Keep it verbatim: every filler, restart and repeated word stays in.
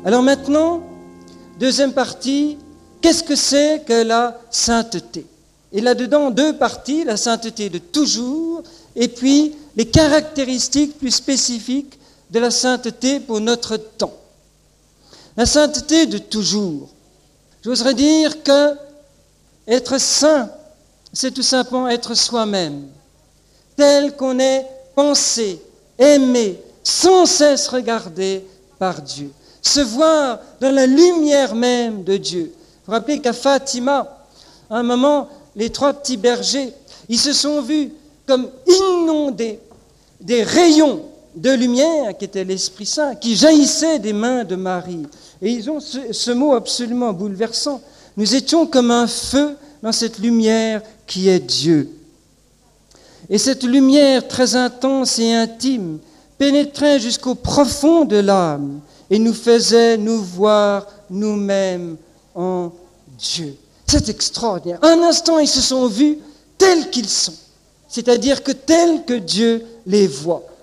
Alors maintenant, deuxième partie, qu'est-ce que c'est que la sainteté? Et là-dedans, deux parties, la sainteté de toujours, et puis les caractéristiques plus spécifiques de la sainteté pour notre temps. La sainteté de toujours. J'oserais dire que être saint, c'est tout simplement être soi-même, tel qu'on est pensé, aimé, sans cesse regardé par Dieu. Se voir dans la lumière même de Dieu. Vous vous rappelez qu'à Fatima, à un moment, les trois petits bergers, ils se sont vus comme inondés des rayons de lumière qui était l'Esprit Saint, qui jaillissait des mains de Marie. Et ils ont ce, ce mot absolument bouleversant. Nous étions comme un feu dans cette lumière qui est Dieu. Et cette lumière très intense et intime pénétrait jusqu'au profond de l'âme et nous faisait nous voir nous-mêmes en Dieu. C'est extraordinaire. Un instant, ils se sont vus tels qu'ils sont, c'est-à-dire que tels que Dieu les voit.